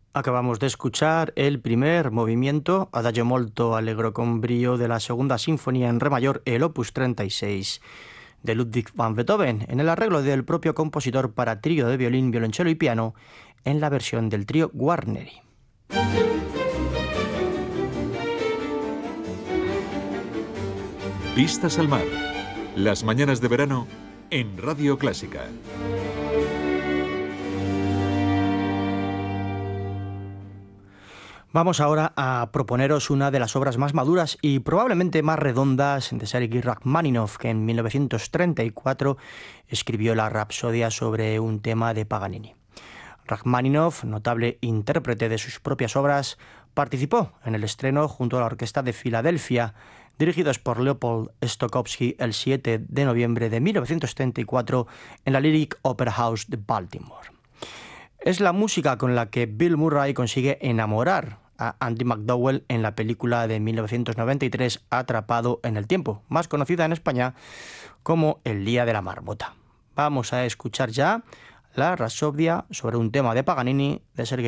Acabamos de escuchar el primer movimiento, Adagio molto allegro con brio, de la segunda sinfonía en re mayor, el opus 36 de Ludwig van Beethoven, en el arreglo del propio compositor para trío de violín, violonchelo y piano, en la versión del trío Guarneri. Vistas al mar. Las mañanas de verano en Radio Clásica. Vamos ahora a proponeros una de las obras más maduras y probablemente más redondas de Sergei Rachmaninoff, que en 1934 escribió la Rapsodia sobre un tema de Paganini. Rachmaninoff, notable intérprete de sus propias obras, participó en el estreno junto a la Orquesta de Filadelfia, dirigidos por Leopold Stokowski, el 7 de noviembre de 1934 en la Lyric Opera House de Baltimore. Es la música con la que Bill Murray consigue enamorar a Andy McDowell en la película de 1993 Atrapado en el tiempo, más conocida en España como El día de la marmota. Vamos a escuchar ya la Rapsodia sobre un tema de Paganini de Sergei